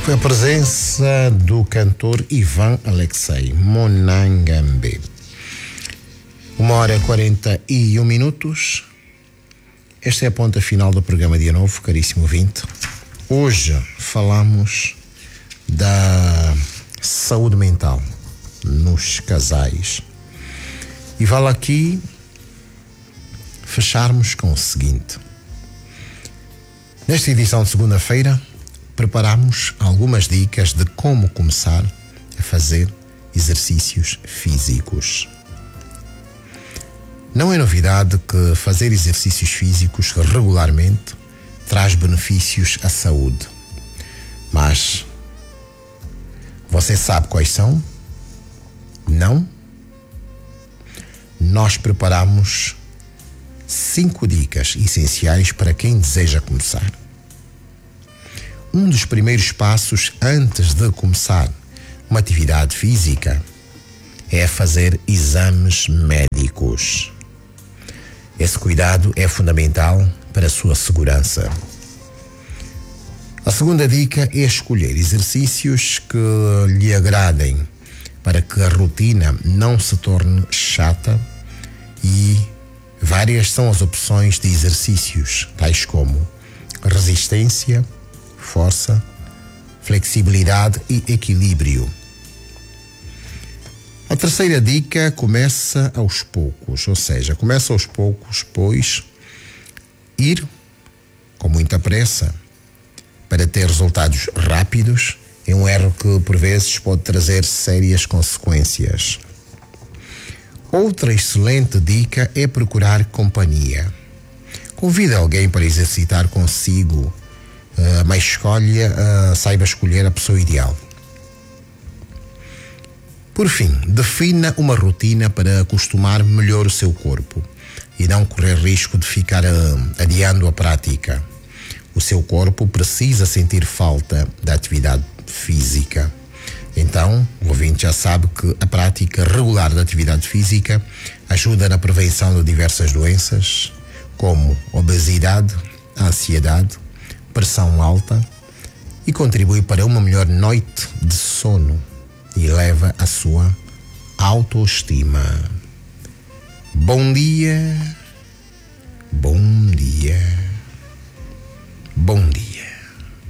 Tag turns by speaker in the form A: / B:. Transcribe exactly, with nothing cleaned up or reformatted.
A: Foi a presença do cantor Ivan Alexei, Monangambe. Uma hora e quarenta e um minutos. Esta é a ponta final do programa Dia Novo, caríssimo ouvinte. Hoje falamos da saúde mental nos casais. E vale aqui fecharmos com o seguinte. Nesta edição de segunda-feira, preparamos algumas dicas de como começar a fazer exercícios físicos. Não é novidade que fazer exercícios físicos regularmente traz benefícios à saúde. Mas você sabe quais são? Não? Nós preparamos cinco dicas essenciais para quem deseja começar. Um dos primeiros passos antes de começar uma atividade física é fazer exames médicos. Esse cuidado é fundamental para a sua segurança. A segunda dica é escolher exercícios que lhe agradem para que a rotina não se torne chata, e várias são as opções de exercícios, tais como resistência, força, flexibilidade e equilíbrio. A terceira dica começa aos poucos, ou seja, começa aos poucos, pois ir com muita pressa para ter resultados rápidos é um erro que por vezes pode trazer sérias consequências. Outra excelente dica é procurar companhia. Convide alguém para exercitar consigo, Uh, mas escolha, uh, saiba escolher a pessoa ideal. Por fim, defina uma rotina para acostumar melhor o seu corpo e não correr risco de ficar uh, adiando a prática. O seu corpo precisa sentir falta da atividade física. Então, o ouvinte já sabe que a prática regular da atividade física ajuda na prevenção de diversas doenças, como obesidade, ansiedade, pressão alta, e contribui para uma melhor noite de sono e eleva a sua autoestima. Bom dia, bom dia, bom dia.